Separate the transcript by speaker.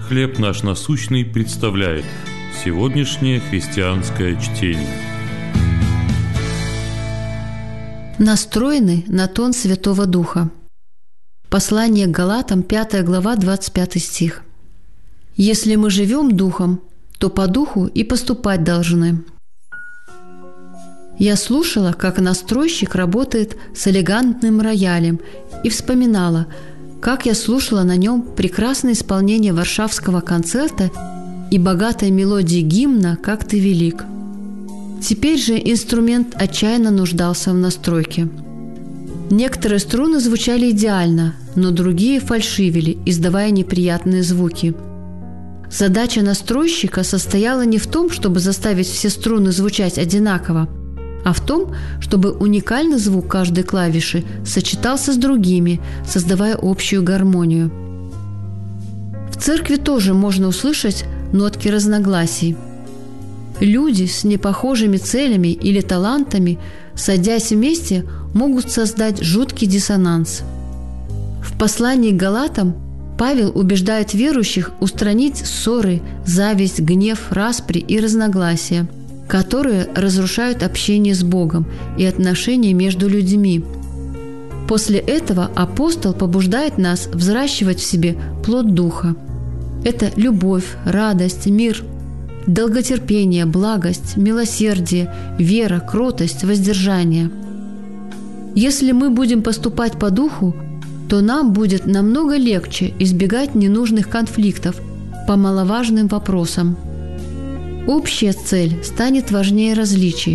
Speaker 1: «Хлеб наш насущный» представляет сегодняшнее христианское чтение.
Speaker 2: Настроены на тон Святого Духа. Послание к Галатам, 5 глава, 25 стих. «Если мы живем Духом, то по Духу и поступать должны». Я слушала, как настройщик работает с элегантным роялем, и вспоминала, как я слушала на нем прекрасное исполнение варшавского концерта и богатой мелодии гимна «Как ты велик». Теперь же инструмент отчаянно нуждался в настройке. Некоторые струны звучали идеально, но другие фальшивили, издавая неприятные звуки. Задача настройщика состояла не в том, чтобы заставить все струны звучать одинаково, а в том, чтобы уникальный звук каждой клавиши сочетался с другими, создавая общую гармонию. В церкви тоже можно услышать нотки разногласий. Люди с непохожими целями или талантами, сойдясь вместе, могут создать жуткий диссонанс. В послании к Галатам Павел убеждает верующих устранить ссоры, зависть, гнев, распри и разногласия, которые разрушают общение с Богом и отношения между людьми. После этого апостол побуждает нас взращивать в себе плод Духа. Это любовь, радость, мир, долготерпение, благость, милосердие, вера, кротость, воздержание. Если мы будем поступать по Духу, то нам будет намного легче избегать ненужных конфликтов по маловажным вопросам. Общая цель станет важнее различий.